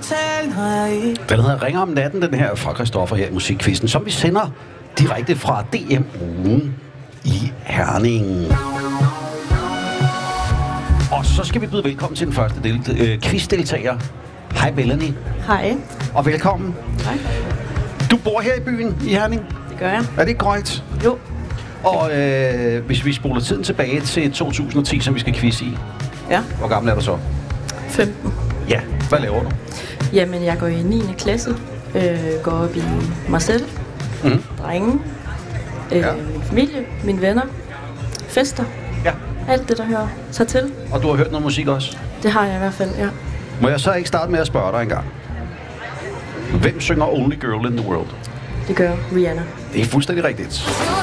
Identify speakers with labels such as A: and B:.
A: Den hedder Ringer om natten, den her fra Christoffer her i Musikquizzen, som vi sender direkte fra DM-ugen i Herning. Og så skal vi byde velkommen til den første quizdeltager. Hej Melanie.
B: Hej.
A: Og velkommen.
B: Hej.
A: Du bor her i byen i Herning?
B: Det gør jeg.
A: Er det ikke korrekt?
B: Jo.
A: Og hvis vi spoler tiden tilbage til 2010, som vi skal quizze i.
B: Ja.
A: Hvor gammel er du så?
B: 15.
A: Ja. Hvad laver du?
B: Jamen, jeg går i 9. klasse. Går op i mig selv. Drenge. Min familie. Mine venner. Fester.
A: Ja.
B: Alt det, der hører sig til.
A: Og du har hørt noget musik også?
B: Det har jeg i hvert fald, ja.
A: Må jeg så ikke starte med at spørge dig engang? Hvem synger Only Girl in the World?
B: Det gør Rihanna.
A: Det er fuldstændig rigtigt.